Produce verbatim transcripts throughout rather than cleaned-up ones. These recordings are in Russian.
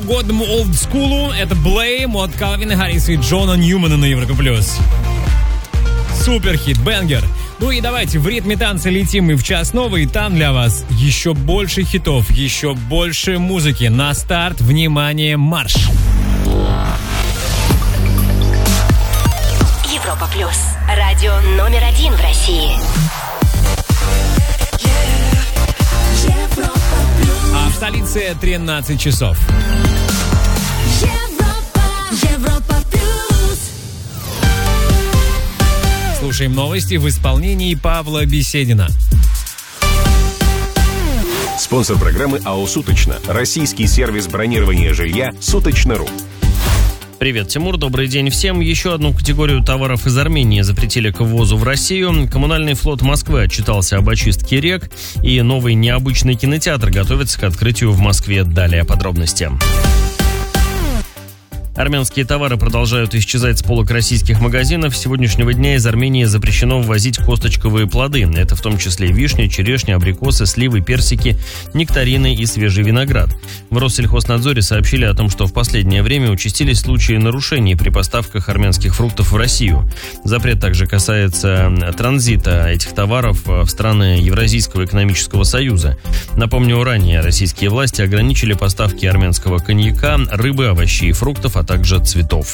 Годному олдскулу это Blame от Калвина Харриса и Джона Ньюмана на Европе плюс. Суперхит, бенгер. Ну и давайте в ритме танца летим мы в час новый. Там для вас еще больше хитов, еще больше музыки. На старт, внимание, марш! Европа плюс. Радио номер один в России. А в столице тринадцать часов. Европа, Европа плюс. Слушаем новости в исполнении Павла Беседина. Спонсор программы АО «Суточно». Российский сервис бронирования жилья «Суточно.ру». Привет, Тимур, добрый день всем. Еще одну категорию товаров из Армении запретили к ввозу в Россию. Коммунальный флот Москвы отчитался об очистке рек, и новый необычный кинотеатр готовится к открытию в Москве. Далее подробности. Армянские товары продолжают исчезать с полок российских магазинов. С сегодняшнего дня из Армении запрещено ввозить косточковые плоды. Это в том числе вишня, черешня, абрикосы, сливы, персики, нектарины и свежий виноград. В Россельхознадзоре сообщили о том, что в последнее время участились случаи нарушений при поставках армянских фруктов в Россию. Запрет также касается транзита этих товаров в страны Евразийского экономического союза. Напомню, ранее российские власти ограничили поставки армянского коньяка, рыбы, овощей и фруктов, а также цветов.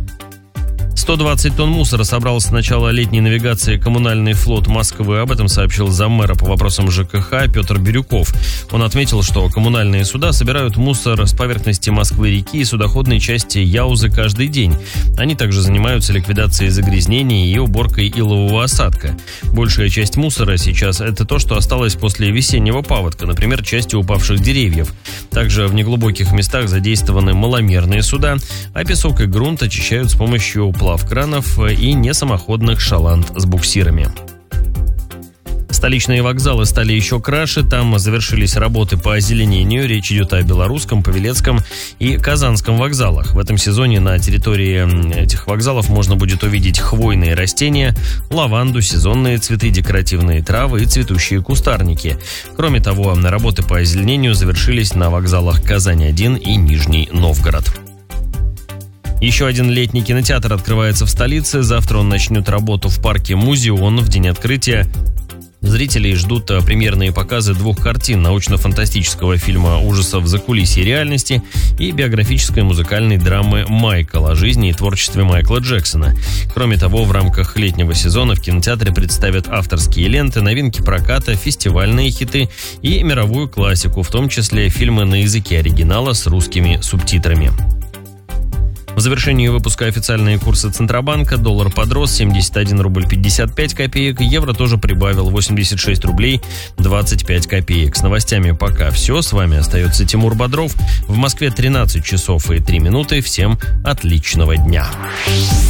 сто двадцать тонн мусора собрал с начала летней навигации коммунальный флот Москвы. Об этом сообщил заммэра по вопросам ЖКХ Петр Бирюков. Он отметил, что коммунальные суда собирают мусор с поверхности Москвы-реки и судоходной части Яузы каждый день. Они также занимаются ликвидацией загрязнений и уборкой илового осадка. Большая часть мусора сейчас – это то, что осталось после весеннего паводка, например, части упавших деревьев. Также в неглубоких местах задействованы маломерные суда, а песок и грунт очищают с помощью плавков, кранов и несамоходных шаланд с буксирами. Столичные вокзалы стали еще краше, там завершились работы по озеленению. Речь идет о Белорусском, Павелецком и Казанском вокзалах. В этом сезоне на территории этих вокзалов можно будет увидеть хвойные растения, лаванду, сезонные цветы, декоративные травы и цветущие кустарники. Кроме того, работы по озеленению завершились на вокзалах Казань-один и Нижний Новгород. Еще один летний кинотеатр открывается в столице. Завтра он начнет работу в парке Музеон. В день открытия зрителей ждут премьерные показы двух картин: научно-фантастического фильма ужасов «Закулисье реальности» и биографической музыкальной драмы «Майкл» о жизни и творчестве Майкла Джексона. Кроме того, в рамках летнего сезона в кинотеатре представят авторские ленты, новинки проката, фестивальные хиты и мировую классику, в том числе фильмы на языке оригинала с русскими субтитрами. В завершении выпуска официальные курсы Центробанка. Доллар подрос семьдесят один рубль пятьдесят пять копеек. Евро тоже прибавил восемьдесят шесть рублей двадцать пять копеек. С новостями пока все. С вами остается Тимур Бодров. В Москве тринадцать часов и три минуты. Всем отличного дня.